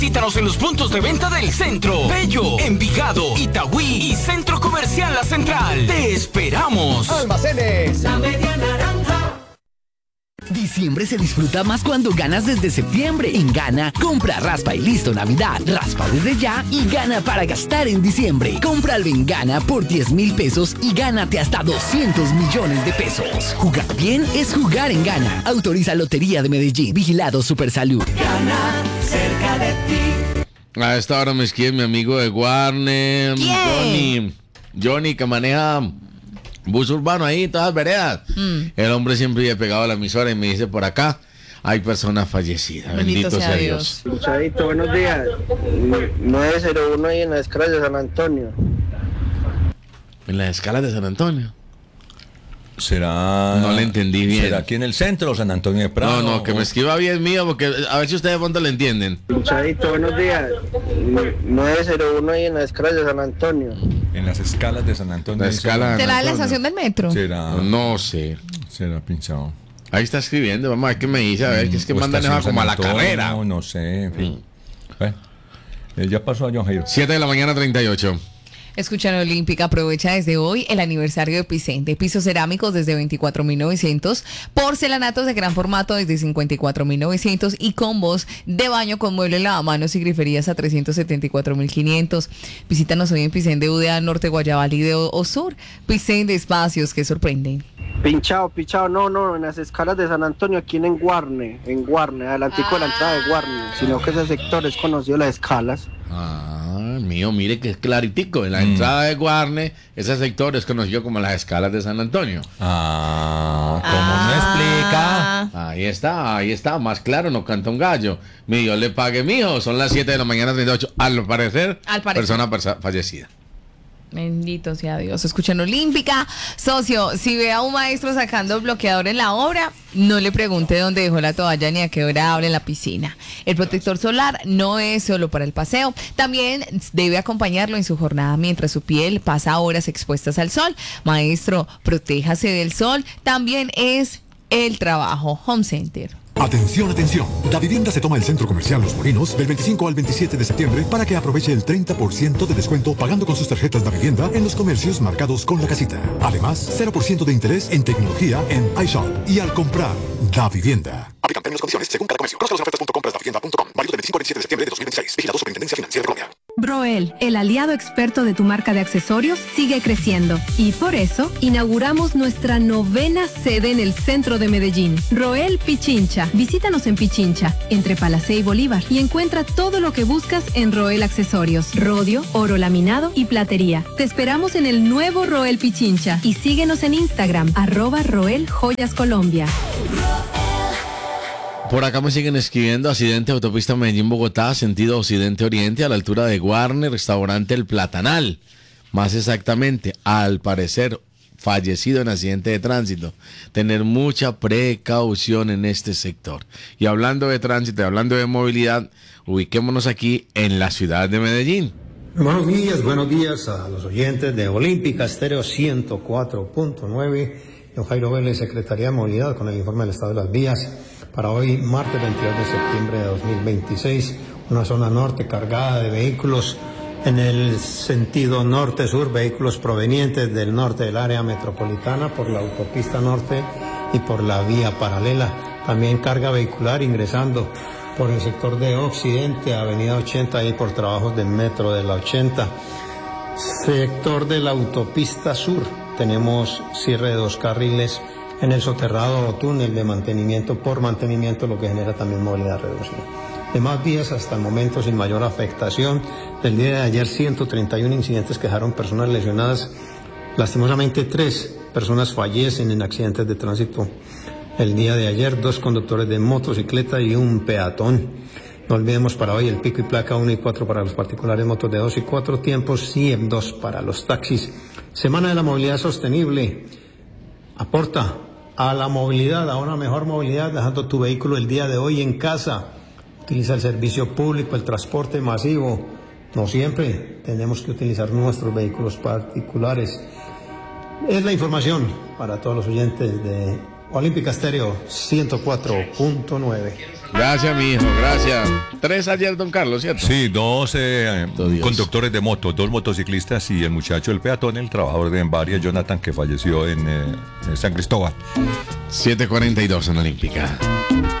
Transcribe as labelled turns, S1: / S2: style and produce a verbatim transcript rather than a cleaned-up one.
S1: Visítanos en los puntos de venta del centro, Bello, Envigado, Itagüí y Centro Comercial La Central. ¡Te esperamos!
S2: Almacenes La Media Naranja.
S3: Diciembre se disfruta más cuando ganas desde septiembre. En Gana, compra, raspa y listo Navidad. Raspa desde ya y gana para gastar en diciembre. Cómpralo en Gana por diez mil pesos y gánate hasta doscientos millones de pesos. Jugar bien es jugar en Gana. Autoriza Lotería de Medellín. Vigilado Supersalud.
S2: Gana, cerca de ti.
S4: A esta hora me escribe mi amigo de Warner,
S5: ¿Quién?
S4: Johnny. Johnny, que maneja bus urbano ahí, todas las veredas. Mm. El hombre siempre vive pegado a la emisora y me dice, por acá hay personas fallecidas. Bendito, Bendito sea Dios.
S6: Dios. Chavito, buenos días. nueve cero uno ahí en las escalas de San Antonio.
S4: ¿En las escalas de San Antonio?
S7: ¿Será?
S4: No le entendí bien.
S7: ¿Será aquí en el centro o San Antonio de Prado?
S4: No, no, que me escriba bien mío, porque a ver si ustedes de pronto le entienden.
S6: Chavito, buenos días. nueve cero uno ahí en las escalas de San Antonio.
S7: En las escalas de San Antonio.
S4: La escala
S5: ¿Será de la estación del metro?
S7: ¿Será?
S4: No sé.
S7: ¿Será pinchado?
S4: Ahí está escribiendo, vamos a ver qué me dice, a ver, que es que mandan esa como a la carrera.
S7: No, no sé, en fin. Mm. Bueno, él ya pasó a John Jairo.
S4: siete de la mañana, treinta y ocho.
S5: Escuchan Olímpica, aprovecha desde hoy el aniversario de Picente. Pisos cerámicos desde veinticuatro mil novecientos, porcelanatos de gran formato desde cincuenta y cuatro mil novecientos y combos de baño con muebles, lavamanos y griferías a trescientos setenta y cuatro mil quinientos. Visítanos hoy en Picente de U D A Norte, Guayabal y de Osur. Picente, espacios que sorprenden.
S6: Pinchado, pinchado, no, no, en las escalas de San Antonio, aquí en Guarne, en Guarne, adelantico ah. de la entrada de Guarne, sino que ese sector es conocido las escalas.
S4: Ah, mío, mire que es claritico, en la mm. entrada de Guarne, ese sector es conocido como las escalas de San Antonio.
S7: Ah, ¿cómo ah.
S4: me explica? Ahí está, ahí está, más claro, no canta un gallo. Mi Dios le pague, mijo, son las siete de la mañana, treinta y ocho, al parecer,
S5: al parecer.
S4: persona persa- fallecida.
S5: Bendito sea Dios. Escuchan Olímpica. Socio, si ve a un maestro sacando bloqueador en la obra, no le pregunte dónde dejó la toalla ni a qué hora abre la piscina. El protector solar no es solo para el paseo, también debe acompañarlo en su jornada mientras su piel pasa horas expuestas al sol. Maestro, protéjase del sol. También es el trabajo. Home Center.
S8: Atención, atención. Da Vivienda se toma el Centro Comercial Los Molinos del veinticinco al veintisiete de septiembre para que aproveche el treinta por ciento de descuento pagando con sus tarjetas Da Vivienda en los comercios marcados con la casita. Además, cero por ciento de interés en tecnología en iShop y al comprar Da Vivienda. Aplican términos y condiciones según cada comercio. Conozca las ofertas punto compras da vivienda punto com. Válido del veinticinco al veintisiete de septiembre de dos mil veintiséis. Vigilado Superintendencia Financiera de Colombia.
S9: Broel, el aliado experto de tu marca de accesorios, sigue creciendo. Y por eso, inauguramos nuestra novena sede en el centro de Medellín. Roel Pichincha. Visítanos en Pichincha, entre Palacé y Bolívar, y encuentra todo lo que buscas en Roel Accesorios. Rodio, oro laminado y platería. Te esperamos en el nuevo Roel Pichincha. Y síguenos en Instagram, arroba Roel Joyas Colombia.
S4: Por acá me siguen escribiendo: accidente autopista Medellín-Bogotá, sentido occidente-oriente, a la altura de Guarne, restaurante El Platanal. Más exactamente, al parecer, fallecido en accidente de tránsito. Tener mucha precaución en este sector. Y hablando de tránsito, hablando de movilidad, ubiquémonos aquí en la ciudad de Medellín.
S10: Buenos días, buenos días a los oyentes de Olímpica Estéreo ciento cuatro punto nueve. Don Jairo Vélez, Secretaría de Movilidad, con el informe del estado de las vías. Para hoy, martes veintidós de septiembre de dos mil veintiséis, una zona norte cargada de vehículos en el sentido norte-sur, vehículos provenientes del norte del área metropolitana por la autopista norte y por la vía paralela. También carga vehicular ingresando por el sector de occidente, avenida ochenta, y por trabajos del metro de la ochenta. Sector de la autopista sur, tenemos cierre de dos carriles en el soterrado o túnel de mantenimiento por mantenimiento, lo que genera también movilidad reducida. Demás vías hasta el momento sin mayor afectación. Del día de ayer, ciento treinta y uno incidentes que dejaron personas lesionadas. Lastimosamente, tres personas fallecen en accidentes de tránsito. El día de ayer, dos conductores de motocicleta y un peatón. No olvidemos para hoy el pico y placa uno y cuatro para los particulares, motos de dos y cuatro tiempos, y en dos para los taxis. Semana de la movilidad sostenible. Aporta a la movilidad, a una mejor movilidad, dejando tu vehículo el día de hoy en casa. Utiliza el servicio público, el transporte masivo. No siempre tenemos que utilizar nuestros vehículos particulares. Es la información para todos los oyentes de Olímpica Estéreo ciento cuatro punto nueve.
S4: Gracias, mi hijo, gracias. Tres ayer, don Carlos, ¿cierto?
S7: Sí, dos eh,
S4: Dios.
S7: conductores de moto, dos motociclistas y el muchacho, el peatón, el trabajador de Envaria, Jonathan, que falleció en, eh, en San Cristóbal.
S4: siete cuarenta y dos en Olímpica.